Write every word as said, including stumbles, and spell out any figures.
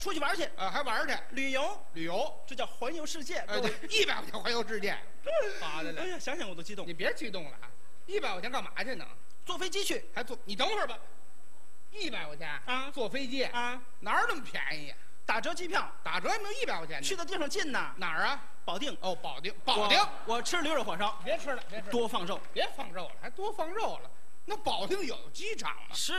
出去玩去啊，还玩去旅游， 旅游， 这叫环游世界。 哎，对，一百块钱环游世界，好的嘞。 哎呀，想想我都激动。 你别激动了啊，一百块钱干嘛去呢？ 坐飞机去还坐？你等会儿吧，一百块钱啊？ 坐飞机啊？ 哪儿那么便宜呀？ 打折机票， 打折也没有一百块钱呢。 去的地方近呐。 哪儿啊？ 保定。 哦，保定，保定。 我, 我吃驴肉火烧， 别吃了，别吃了， 多放肉， 别放肉了，还多放肉了。那保定有机场吗？ 是。